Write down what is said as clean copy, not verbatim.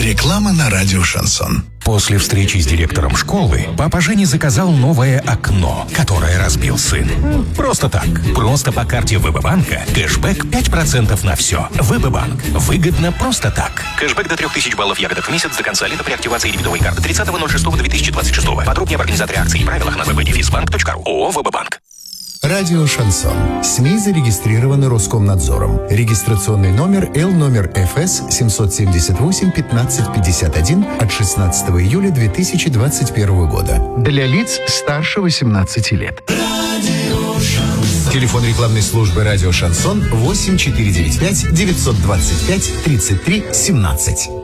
Реклама на радио «Шансон». После встречи с директором школы папа Женя заказал новое окно, которое разбил сын. Просто так. Просто по карте ВБ-банка кэшбэк 5% на все. ВБ-банк. Выгодно просто так. Кэшбэк до 3000 баллов ягодок в месяц до конца лета при активации дебетовой карты 30.06.2026. Подробнее об организаторе акций и правилах на www.defisbank.ru. ООО «ВБ-банк». Радио «Шансон». СМИ зарегистрированы Роскомнадзором. Регистрационный номер ФС 778-1551 от 16 июля 2021 года. Для лиц старше 18 лет. Телефон рекламной службы «Радио Шансон» 8495 925 33 17.